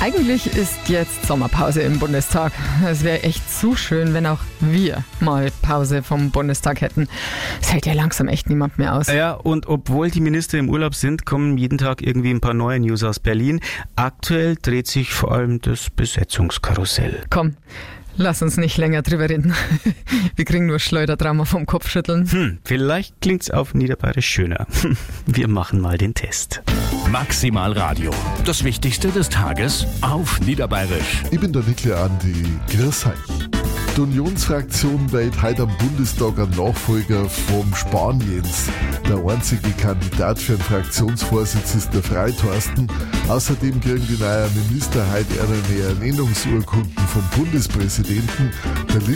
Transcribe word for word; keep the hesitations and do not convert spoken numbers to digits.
Eigentlich ist jetzt Sommerpause im Bundestag. Es wäre echt zu schön, wenn auch wir mal Pause vom Bundestag hätten. Es hält ja langsam echt niemand mehr aus. Ja, und obwohl die Minister im Urlaub sind, kommen jeden Tag irgendwie ein paar neue News aus Berlin. Aktuell dreht sich vor allem das Besetzungskarussell. Komm, lass uns nicht länger drüber reden. Wir kriegen nur Schleudertrauma vom Kopfschütteln. Hm, vielleicht klingt's auf Niederbayerisch schöner. Wir machen mal den Test. Maximal Radio. Das Wichtigste des Tages auf Niederbayerisch. Ich bin der Nikle Andi. Grüß euch. Die Unionsfraktion wählt heute am Bundestag einen Nachfolger vom Spahn-Jens. Der einzige Kandidat für einen Fraktionsvorsitz ist der Freitorsten. Außerdem kriegen die neuen Minister heute eine Ernennungsurkunden vom Bundespräsidenten. Der